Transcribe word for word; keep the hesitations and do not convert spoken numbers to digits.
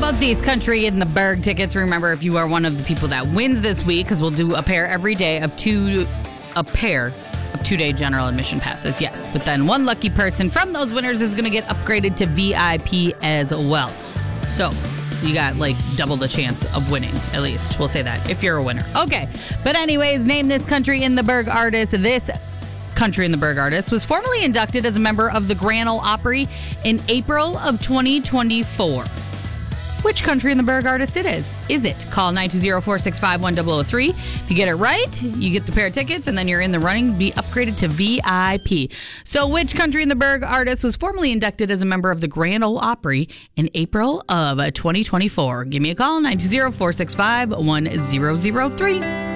about these Country in the Berg tickets? Remember, if you are one of the people that wins this week, because we'll do a pair every day of two, a pair of two-day general admission passes, yes. But then one lucky person from those winners is going to get upgraded to V I P as well. So you got like double the chance of winning, at least. We'll say that if you're a winner. Okay. But anyways, name this Country in the Berg artist. This Country in the Berg artist was formally inducted as a member of the Grand Ole Opry in April of twenty twenty-four. Which Country in the Berg artist it is? Is it? Call nine two zero, four six five, one zero zero three. If you get it right, you get the pair of tickets, and then you're in the running to be upgraded to V I P. So which Country in the Berg artist was formally inducted as a member of the Grand Ole Opry in April of twenty twenty-four? Give me a call, nine two zero, four six five, one zero zero three.